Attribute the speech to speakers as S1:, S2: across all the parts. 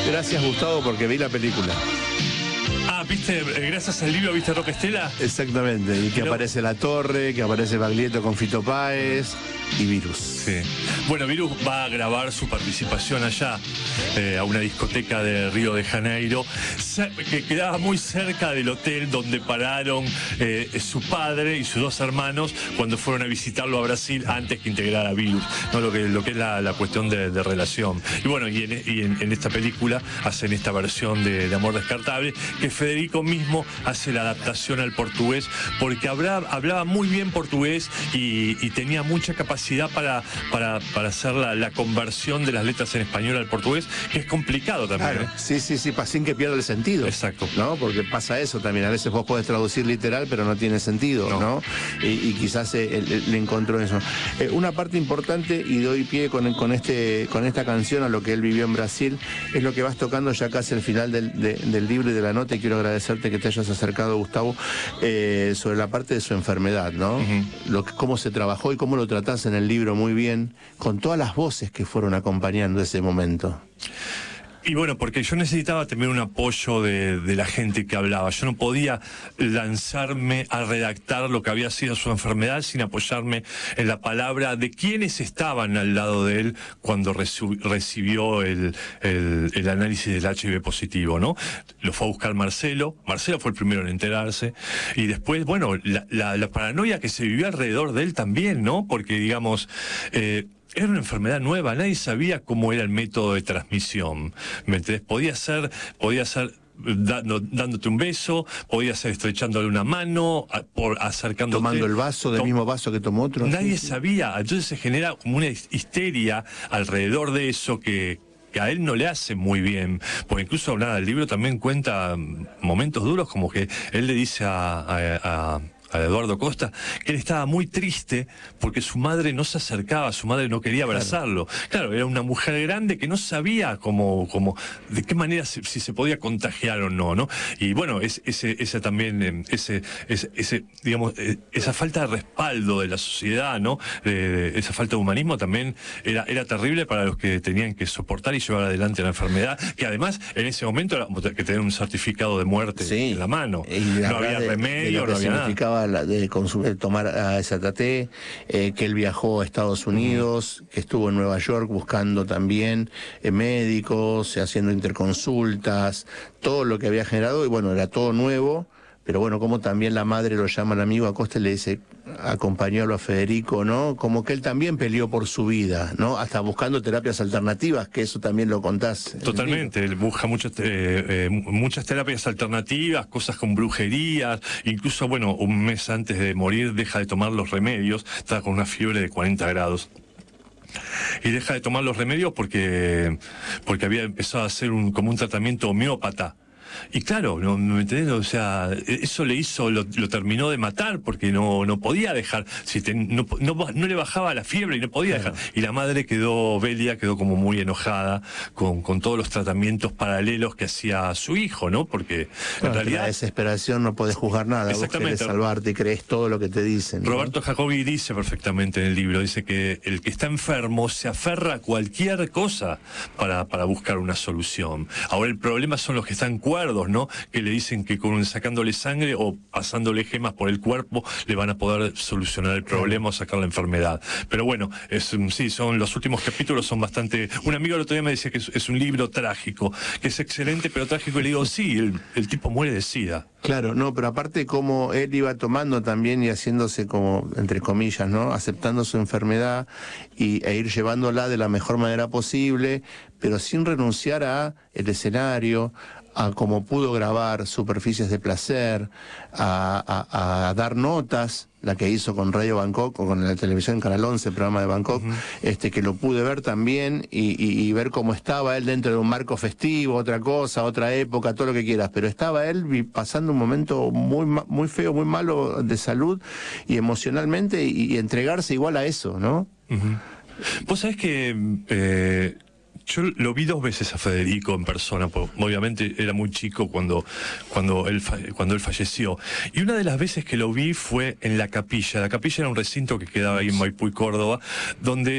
S1: Gracias, Gustavo, porque vi la película.
S2: Ah, viste, gracias al libro viste Roca Estela.
S1: Exactamente, y que aparece La Torre, que aparece Baglietto con Fito Páez y Virus.
S2: Sí. Bueno, Virus va a grabar su participación allá, a una discoteca de Río de Janeiro, que quedaba muy cerca del hotel donde pararon su padre y sus dos hermanos cuando fueron a visitarlo a Brasil antes que integrar a Virus, ¿no? Lo que es la cuestión de relación. Y bueno, y en esta película hacen esta versión de Amor Descartable, que Federico mismo hace la adaptación al portugués, porque hablaba muy bien portugués y tenía mucha capacidad para hacer la conversión de las letras en español al portugués, que es complicado también.
S1: Claro, sí, sin que pierda el sentido.
S2: Exacto.
S1: ¿No? Porque pasa eso también. A veces vos podés traducir literal, pero no tiene sentido, ¿no? Y quizás le encontró eso. Una parte importante, y doy pie con esta canción a lo que él vivió en Brasil, es lo que vas tocando ya casi al final del libro y de la nota, y quiero agradecerte que te hayas acercado, Gustavo, sobre la parte de su enfermedad, ¿no? Cómo se trabajó y cómo lo tratás en el libro muy bien, con todas las voces que fueron acompañando ese momento.
S2: Y bueno, porque yo necesitaba también un apoyo de la gente que hablaba. Yo no podía lanzarme a redactar lo que había sido su enfermedad sin apoyarme en la palabra de quienes estaban al lado de él cuando recibió el análisis del HIV positivo, ¿no? Lo fue a buscar Marcelo. Marcelo fue el primero en enterarse. Y después, bueno, la paranoia que se vivió alrededor de él también, ¿no? Porque, digamos... era una enfermedad nueva, nadie sabía cómo era el método de transmisión. ¿Me entendés? Podía ser dándote un beso, podía ser estrechándole una mano, acercándote.
S1: Tomando el vaso, del mismo vaso que tomó otro.
S2: Nadie sabía, entonces se genera como una histeria alrededor de eso que a él no le hace muy bien, porque incluso hablar del libro también cuenta momentos duros, como que él le dice a Eduardo Costa, que él estaba muy triste porque su madre no se acercaba, su madre no quería abrazarlo. Claro, era una mujer grande que no sabía de qué manera si se podía contagiar o no, ¿no? Y bueno, digamos, esa falta de respaldo de la sociedad, ¿no? Esa falta de humanismo también era terrible para los que tenían que soportar y llevar adelante la enfermedad, que además en ese momento era que tener un certificado de muerte en la mano. No había remedio, no había nada.
S1: De tomar a ZT, que él viajó a Estados Unidos, que estuvo en Nueva York buscando también médicos, haciendo interconsultas, todo lo que había generado, y bueno, era todo nuevo. Pero bueno, como también la madre lo llama al amigo Acosta y le dice, acompañarlo a Federico, ¿no? Como que él también peleó por su vida, ¿no? Hasta buscando terapias alternativas, que eso también lo contás.
S2: Totalmente, él busca muchas terapias alternativas, cosas con brujerías, incluso, bueno, un mes antes de morir deja de tomar los remedios, estaba con una fiebre de 40 grados. Y deja de tomar los remedios porque había empezado a hacer como un tratamiento homeópata. Y claro, ¿me entendés? O sea, eso lo terminó de matar porque no podía dejar, no le bajaba la fiebre y no podía dejar. Y la madre Belia quedó como muy enojada con todos los tratamientos paralelos que hacía su hijo, ¿no? Porque en realidad...
S1: la desesperación no podés juzgar nada, vos querés salvarte y crees todo lo que te dicen, ¿no?
S2: Roberto Jacobi dice perfectamente en el libro, dice que el que está enfermo se aferra a cualquier cosa para buscar una solución. Ahora el problema son los que están ¿no? Que le dicen que sacándole sangre o pasándole gemas por el cuerpo le van a poder solucionar el problema o sacar la enfermedad. Pero bueno, son los últimos capítulos son bastante... Un amigo el otro día me decía que es un libro trágico, que es excelente pero trágico, y le digo, sí, el tipo muere de SIDA.
S1: Claro, no, pero aparte como él iba tomando también y haciéndose como, entre comillas, ¿no? Aceptando su enfermedad e ir llevándola de la mejor manera posible, pero sin renunciar a el escenario, a cómo pudo grabar Superficies de Placer, a dar notas, la que hizo con Radio Bangkok, o con la televisión Canal 11, el programa de Bangkok, que lo pude ver también, y ver cómo estaba él dentro de un marco festivo, otra cosa, otra época, todo lo que quieras, pero estaba él pasando un momento muy feo, muy malo de salud y emocionalmente, y entregarse igual a eso, ¿no?
S2: Vos sabés que... yo lo vi 2 veces a Federico en persona, porque obviamente era muy chico cuando él falleció. Y una de las veces que lo vi fue en la capilla. La capilla era un recinto que quedaba ahí en Maipú y Córdoba, donde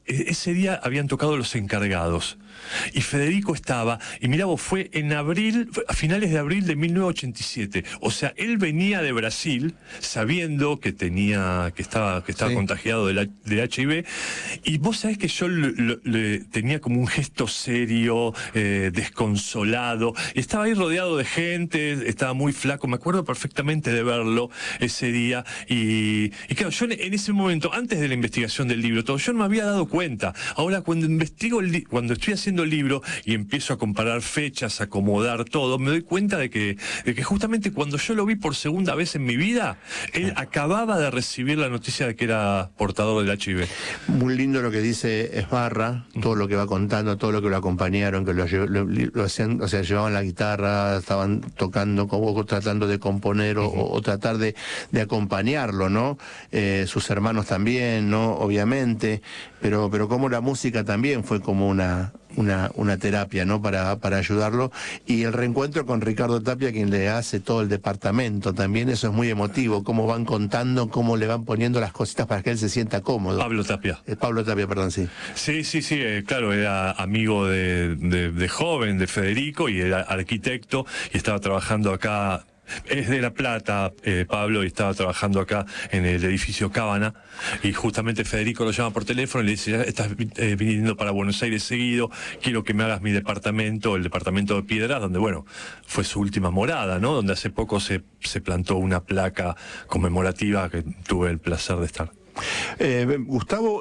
S2: ese día habían tocado Los Encargados. Y Federico estaba, y mirá vos, fue en abril, a finales de abril de 1987. O sea, él venía de Brasil sabiendo que estaba
S1: Sí.
S2: contagiado de HIV. Y vos sabés que yo le tenía como un gesto serio, desconsolado. Y estaba ahí rodeado de gente, estaba muy flaco. Me acuerdo perfectamente de verlo ese día. Y claro, yo en ese momento, antes de la investigación del libro, todo, yo no me había dado cuenta. Ahora, cuando cuando estoy haciendo el libro y empiezo a comparar fechas, a acomodar todo, me doy cuenta de que justamente cuando yo lo vi por segunda vez en mi vida, él acababa de recibir la noticia de que era portador del HIV.
S1: Muy lindo lo que dice Esbarra, todo lo que va contando, todo lo que lo acompañaron, que lo hacían, o sea, llevaban la guitarra, estaban tocando, como tratando de componer o tratar de acompañarlo, ¿no? Sus hermanos también, ¿no? Obviamente, pero como la música también fue como una terapia, ¿no? Para ayudarlo. Y el reencuentro con Ricardo Tapia, quien le hace todo el departamento también, eso es muy emotivo, cómo van contando, cómo le van poniendo las cositas para que él se sienta cómodo.
S2: Pablo Tapia.
S1: Pablo Tapia, perdón, sí.
S2: Sí, claro, era amigo de joven de Federico y era arquitecto y estaba trabajando acá. Es de La Plata, Pablo, y estaba trabajando acá en el edificio Cábana, y justamente Federico lo llama por teléfono y le dice: ya estás viniendo para Buenos Aires seguido, quiero que me hagas mi departamento, el departamento de Piedras, donde, bueno, fue su última morada, ¿no? Donde hace poco se plantó una placa conmemorativa que tuve el placer de estar.
S1: Gustavo,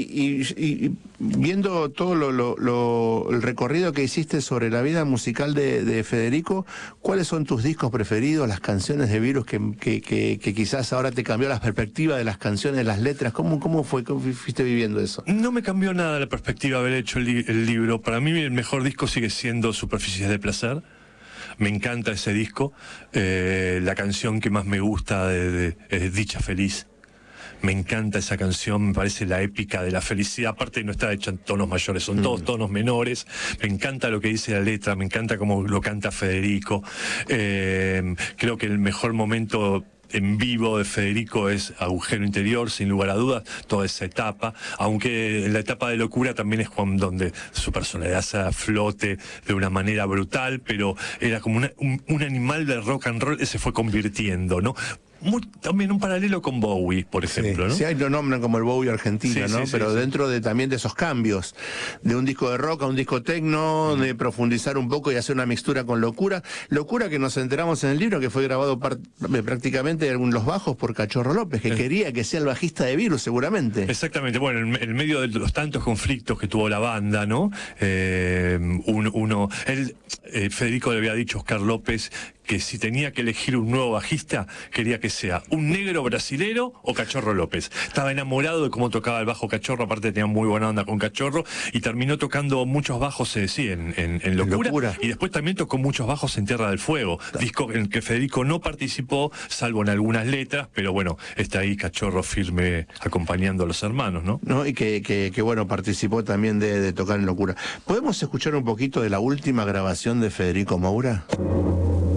S1: y viendo todo el recorrido que hiciste sobre la vida musical de Federico, ¿cuáles son tus discos preferidos, las canciones de Virus que quizás ahora te cambió la perspectiva de las canciones, las letras? ¿Cómo fuiste viviendo eso?
S2: No me cambió nada la perspectiva de haber hecho el libro. Para mí el mejor disco sigue siendo Superficies de Placer. Me encanta ese disco. La canción que más me gusta es Dicha Feliz. Me encanta esa canción, me parece la épica de la felicidad. Aparte, no está hecha en tonos mayores, son todos tonos menores. Me encanta lo que dice la letra, me encanta cómo lo canta Federico. Creo que el mejor momento en vivo de Federico es Agujero Interior, sin lugar a dudas, toda esa etapa, aunque en la etapa de locura también es donde su personalidad se aflote de una manera brutal, pero era como un animal de rock and roll que se fue convirtiendo, ¿no? También un paralelo con Bowie, por ejemplo, ¿no?
S1: Sí, ahí lo nombran como el Bowie argentino,
S2: Sí,
S1: ¿no?
S2: sí,
S1: Pero
S2: sí,
S1: dentro también de esos cambios, de un disco de rock a un disco tecno, de profundizar un poco y hacer una mixtura con locura. Locura que nos enteramos en el libro que fue grabado prácticamente en los bajos por Cachorro López, que quería que sea el bajista de Virus, seguramente.
S2: Exactamente, bueno, en medio de los tantos conflictos que tuvo la banda, ¿no? Federico le había dicho a Oscar López que si tenía que elegir un nuevo bajista, quería que sea un negro brasilero o Cachorro López. Estaba enamorado de cómo tocaba el bajo Cachorro, aparte tenía muy buena onda con Cachorro, y terminó tocando muchos bajos, en Locura. Y después también tocó muchos bajos en Tierra del Fuego, disco en el que Federico no participó, salvo en algunas letras, pero bueno, está ahí Cachorro firme acompañando a los hermanos, ¿no?
S1: ¿No? Y que bueno, participó también de tocar en Locura. ¿Podemos escuchar un poquito de la última grabación de Federico Moura?